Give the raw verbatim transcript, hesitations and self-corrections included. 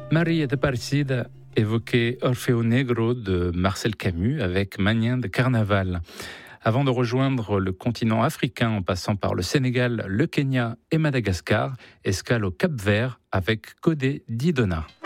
Maria de Aparecida évoquait Orfeo Negro de Marcel Camus avec Manin de Carnaval. Avant de rejoindre le continent africain en passant par le Sénégal, le Kenya et Madagascar, escale au Cap-Vert avec Codé Didona.